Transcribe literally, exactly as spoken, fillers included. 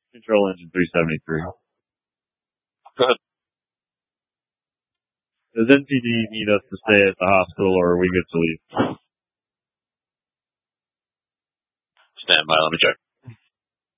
Control engine three seventy-three. Go ahead. Does N P D need us to stay at the hospital, or are we good to leave? Stand by, let me check.